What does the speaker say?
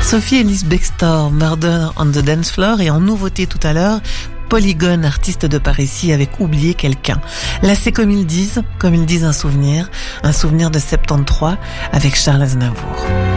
Sophie Ellis Bextor, Murder on the Dance Floor, et en nouveauté tout à l'heure, Polygone, artiste de par ici, avec Oublier quelqu'un. Là, c'est comme ils disent un souvenir de 73 avec Charles Aznavour.